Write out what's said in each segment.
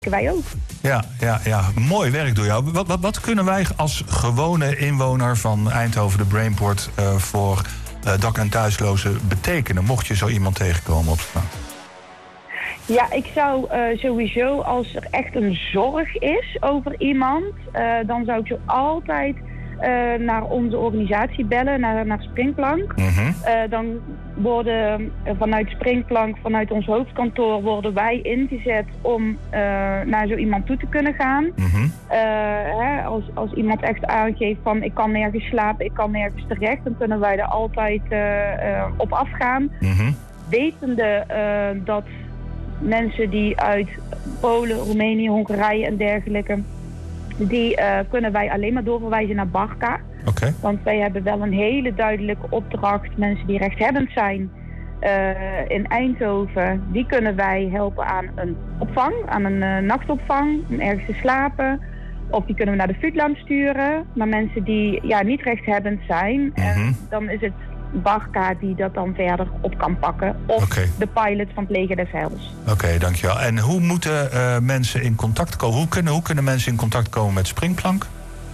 wij ook. Ja. Mooi werk door jou. Wat kunnen wij als gewone inwoner van Eindhoven, de Brainport, voor dak- en thuislozen betekenen, mocht je zo iemand tegenkomen op straat? Ja, ik zou sowieso, als er echt een zorg is over iemand, dan zou ik zo altijd naar onze organisatie bellen, naar Springplank. Mm-hmm. Dan worden vanuit Springplank, vanuit ons hoofdkantoor, worden wij ingezet om naar zo iemand toe te kunnen gaan. Mm-hmm. Als iemand echt aangeeft van ik kan nergens slapen, ik kan nergens terecht, dan kunnen wij er altijd op afgaan. Mm-hmm. Wetende dat mensen die uit Polen, Roemenië, Hongarije en dergelijke, die kunnen wij alleen maar doorverwijzen naar Barca. Okay. Want wij hebben wel een hele duidelijke opdracht. Mensen die rechthebbend zijn in Eindhoven, die kunnen wij helpen aan een opvang, aan een nachtopvang, om ergens te slapen. Of die kunnen we naar de Futland sturen. Maar mensen die niet rechthebbend zijn, Mm-hmm. dan is het Barca die dat dan verder op kan pakken. Of de pilot van het Leger des Heils. Oké, dankjewel. En hoe moeten mensen in contact komen? Hoe kunnen mensen in contact komen met Springplank?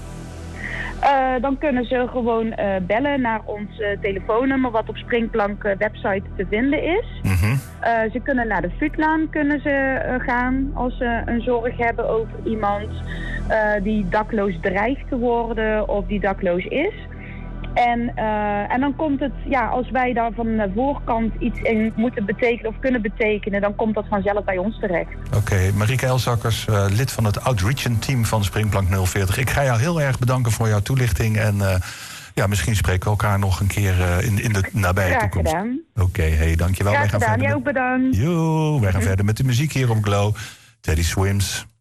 Dan kunnen ze gewoon bellen naar ons telefoonnummer, wat op Springplank website te vinden is. Mm-hmm. Ze kunnen naar de Futlaan gaan als ze een zorg hebben over iemand die dakloos dreigt te worden of die dakloos is. En dan komt het, als wij daar van de voorkant iets in moeten betekenen of kunnen betekenen, dan komt dat vanzelf bij ons terecht. Oké, Marieke Elzakkers, lid van het Outreach Team van Springplank 040. Ik ga jou heel erg bedanken voor jouw toelichting en misschien spreken we elkaar nog een keer in de nabije toekomst. Graag gedaan. Oké, dankjewel. Graag gedaan, jij ook bedankt. Wij gaan verder met de muziek hier op Glow. Teddy Swims.